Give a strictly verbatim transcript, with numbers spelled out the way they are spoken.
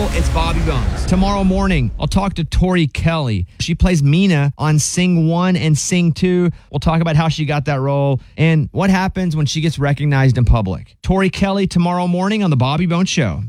it's Bobby Bones. Tomorrow morning, I'll talk to Tori Kelly. She plays Mina on Sing one and Sing two. We'll talk about how she got that role and what happens when she gets recognized in public. Tori Kelly tomorrow morning on The Bobby Bones Show.